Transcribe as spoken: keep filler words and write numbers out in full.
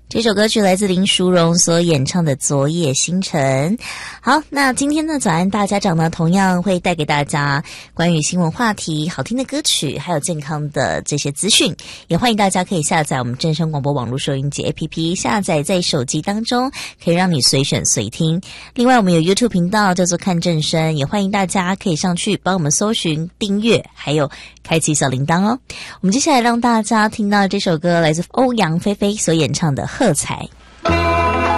这首歌曲来自林淑荣所演唱的《昨夜星辰》。好，那今天的早安大家长呢，同样会带给大家关于新闻话题、好听的歌曲，还有健康的这些资讯。也欢迎大家可以下载我们正声广播网络收音机 A P P， 下载在手机当中，可以让你随选随听。另外，我们有 YouTube 频道叫做看正声，也欢迎大家可以上去帮我们搜寻、订阅，还有开启小铃铛哦。我们接下来让大家听到这首歌，来自欧阳菲菲所演唱的《喝彩》。